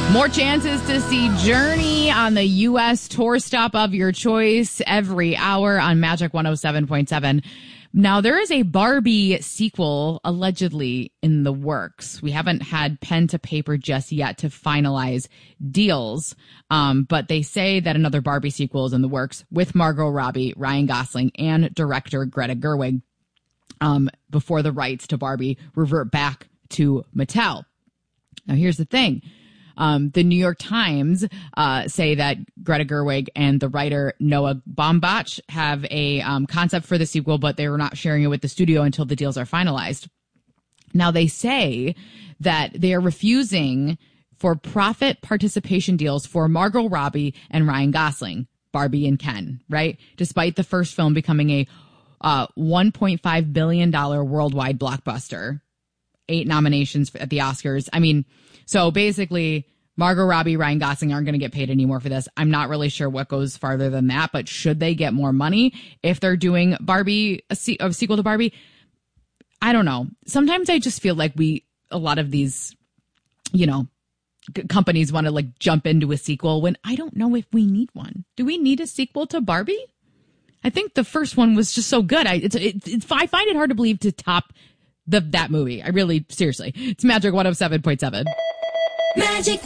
More chances to see Journey on the U.S. tour stop of your choice every hour on Magic 107.7. Now, there is a Barbie sequel allegedly in the works. We haven't had pen to paper just yet to finalize deals, but they say that another Barbie sequel is in the works with Margot Robbie, Ryan Gosling, and director Greta Gerwig before the rights to Barbie revert back to Mattel. Now, here's the thing. The New York Times say that Greta Gerwig and the writer Noah Baumbach have a concept for the sequel, but they were not sharing it with the studio until the deals are finalized. Now, they say that they are refusing for profit participation deals for Margot Robbie and Ryan Gosling, Barbie and Ken, right? Despite the first film becoming a $1.5 billion worldwide blockbuster, 8 nominations at the Oscars. I mean, so basically, Margot Robbie, Ryan Gosling aren't going to get paid anymore for this. I'm not really sure what goes farther than that, but should they get more money if they're doing Barbie, a sequel to Barbie? I don't know. Sometimes I just feel like a lot of these, companies want to like jump into a sequel when I don't know if we need one. Do we need a sequel to Barbie? I think the first one was just so good. I find it hard to believe to top that movie. I really, seriously. It's Magic 107.7. Magic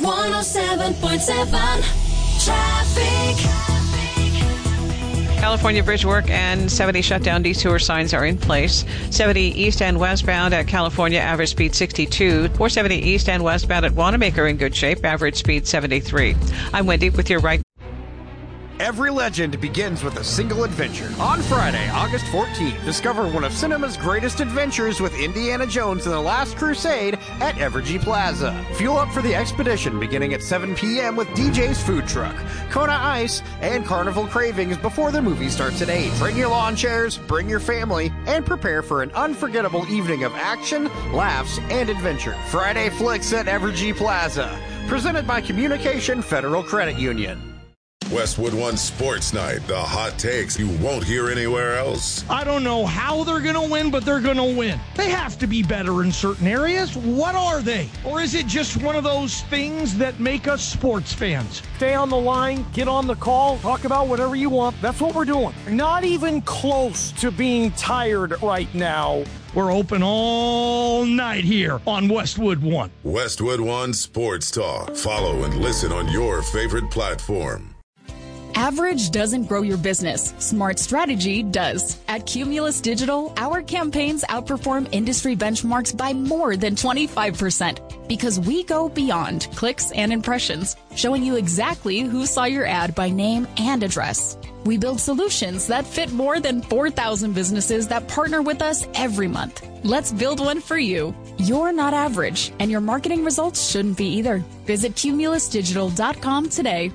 107.7 Traffic. California bridge work and 70 shutdown detour signs are in place. 70 east and westbound at California, average speed 62. 470 east and westbound at Wanamaker in good shape, average speed 73. I'm Wendy with your right. Every legend begins with a single adventure. On Friday, August 14th, discover one of cinema's greatest adventures with Indiana Jones and the Last Crusade at Evergy Plaza. Fuel up for the expedition beginning at 7 p.m. with DJ's Food Truck, Kona Ice, and Carnival Cravings before the movie starts at 8. Bring your lawn chairs, bring your family, and prepare for an unforgettable evening of action, laughs, and adventure. Friday Flicks at Evergy Plaza. Presented by Communication Federal Credit Union. Westwood One Sports Night, the hot takes you won't hear anywhere else. I don't know how they're going to win, but they're going to win. They have to be better in certain areas. What are they? Or is it just one of those things that make us sports fans? Stay on the line, get on the call, talk about whatever you want. That's what we're doing. Not even close to being tired right now. We're open all night here on Westwood One. Westwood One Sports Talk. Follow and listen on your favorite platform. Average doesn't grow your business. Smart strategy does. At Cumulus Digital, our campaigns outperform industry benchmarks by more than 25% because we go beyond clicks and impressions, showing you exactly who saw your ad by name and address. We build solutions that fit more than 4,000 businesses that partner with us every month. Let's build one for you. You're not average, and your marketing results shouldn't be either. Visit cumulusdigital.com today.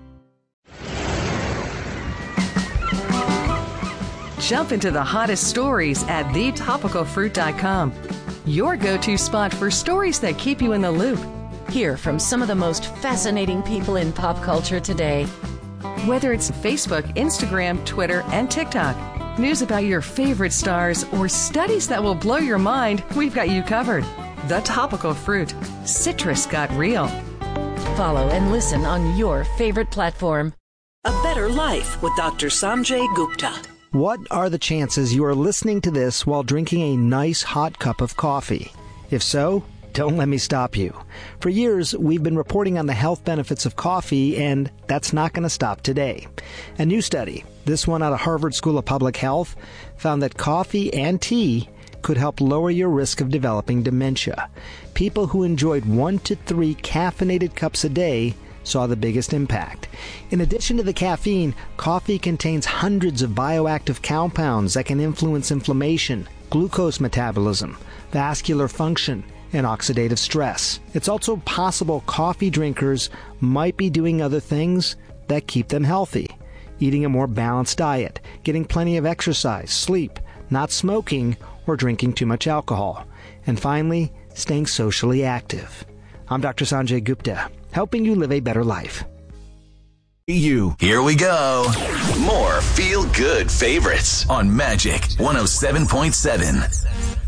Jump into the hottest stories at thetopicalfruit.com. Your go-to spot for stories that keep you in the loop. Hear from some of the most fascinating people in pop culture today. Whether it's Facebook, Instagram, Twitter, and TikTok, news about your favorite stars, or studies that will blow your mind, we've got you covered. The Topical Fruit. Citrus got real. Follow and listen on your favorite platform. A Better Life with Dr. Sanjay Gupta. What are the chances you are listening to this while drinking a nice hot cup of coffee? If so, don't let me stop you. For years, we've been reporting on the health benefits of coffee, and that's not going to stop today. A new study, this one out of Harvard School of Public Health, found that coffee and tea could help lower your risk of developing dementia. People who enjoyed 1 to 3 caffeinated cups a day saw the biggest impact. In addition to the caffeine, coffee contains hundreds of bioactive compounds that can influence inflammation, glucose metabolism, vascular function, and oxidative stress. It's also possible coffee drinkers might be doing other things that keep them healthy. Eating a more balanced diet, getting plenty of exercise, sleep, not smoking, or drinking too much alcohol. And finally, staying socially active. I'm Dr. Sanjay Gupta, helping you live a better life. Here we go. More feel-good favorites on Magic 107.7.